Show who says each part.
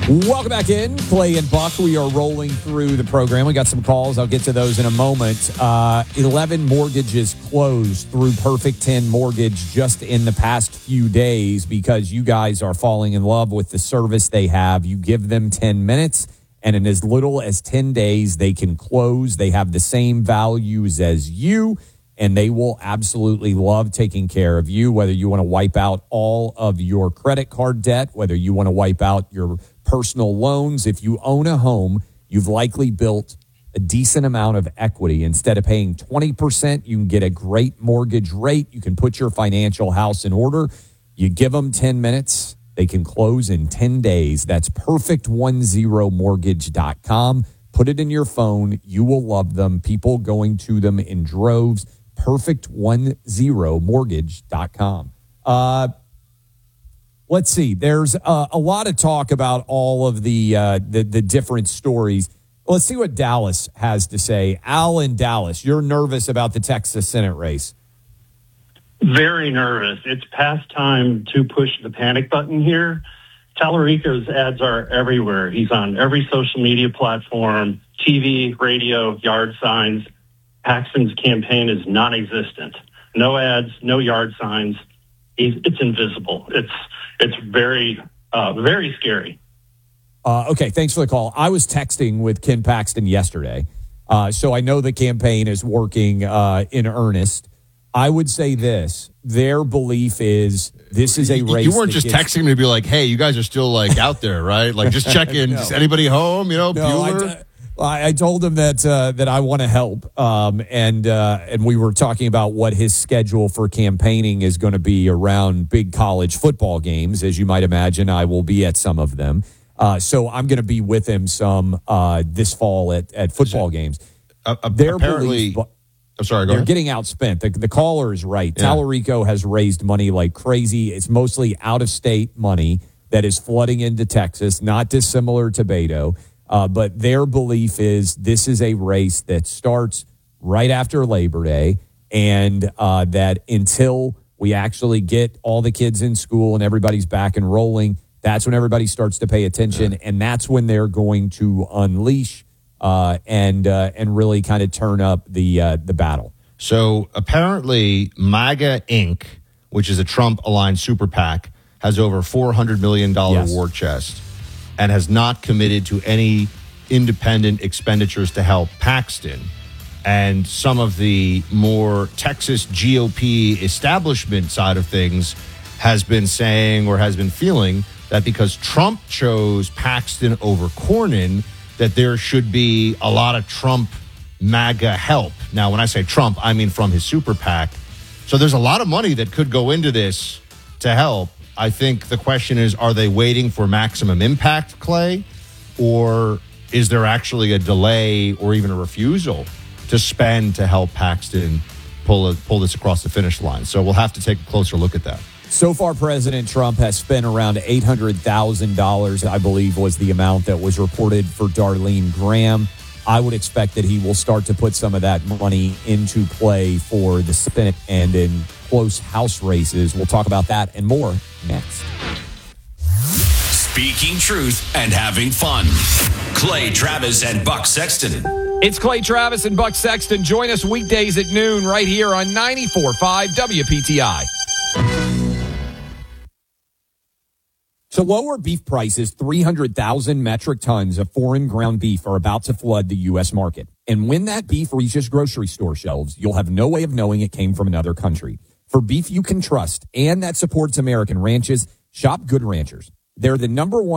Speaker 1: Welcome back in. Clay and Buck, we are rolling through the program. We got some calls. I'll get to those in a moment. 11 mortgages closed through Perfect 10 Mortgage just in the past few days because you guys are falling in love with the service they have. You give them 10 minutes, and in as little as 10 days, they can close. They have the same values as you, and they will absolutely love taking care of you, whether you want to wipe out all of your credit card debt, whether you want to wipe out your personal loans. If you own a home, you've likely built a decent amount of equity. Instead of paying 20%, you can get a great mortgage rate. You can put your financial house in order. You give them 10 minutes. They can close in 10 days. That's perfect10mortgage.com. Put it in your phone. You will love them. People going to them in droves. Perfect10mortgage.com. Let's see. There's a lot of talk about all of the different stories. Let's see what Dallas has to say. Al in Dallas, you're nervous about the Texas Senate race.
Speaker 2: Very nervous. It's past time to push the panic button here. Tallarico's ads are everywhere. He's on every social media platform, TV, radio, yard signs. Paxton's campaign is non-existent. No ads, no yard signs. It's invisible. It's very, very scary.
Speaker 1: Okay, thanks for the call. I was texting with Ken Paxton yesterday, so I know the campaign is working in earnest. I would say this. Their belief is this is a race.
Speaker 3: You weren't just texting me to be like, hey, you guys are still like out there, right? Like just check in. No. Is anybody home? You know, Bueller?
Speaker 1: I told him that I want to help, and we were talking about what his schedule for campaigning is going to be around big college football games. As you might imagine, I will be at some of them, so I'm going to be with him some this fall at football games.
Speaker 3: Apparently, I'm sorry.
Speaker 1: They're getting outspent. The caller is right. Yeah. Tallarico has raised money like crazy. It's mostly out of state money that is flooding into Texas, not dissimilar to Beto. But their belief is this is a race that starts right after Labor Day, and that until we actually get all the kids in school and everybody's back and rolling, that's when everybody starts to pay attention, and that's when they're going to unleash and really kind of turn up the battle.
Speaker 3: So apparently MAGA Inc., which is a Trump-aligned super PAC, has over $400 million war chest, and has not committed to any independent expenditures to help Paxton. And some of the more Texas GOP establishment side of things has been saying or has been feeling that because Trump chose Paxton over Cornyn, that there should be a lot of Trump MAGA help. Now, when I say Trump, I mean from his super PAC. So there's a lot of money that could go into this to help. I think the question is, are they waiting for maximum impact, Clay? Or is there actually a delay or even a refusal to spend to help Paxton pull this across the finish line? So we'll have to take a closer look at that.
Speaker 1: So far, President Trump has spent around $800,000, I believe was the amount that was reported for Darlene Graham. I would expect that he will start to put some of that money into play for the Senate and in close House races. We'll talk about that and more next.
Speaker 4: Speaking truth and having fun. Clay Travis and Buck Sexton.
Speaker 1: It's Clay Travis and Buck Sexton. Join us weekdays at noon right here on 94.5 WPTI. So lower beef prices, 300,000 metric tons of foreign ground beef are about to flood the U.S. market. And when that beef reaches grocery store shelves, you'll have no way of knowing it came from another country. For beef you can trust and that supports American ranches, shop Good Ranchers. They're the #1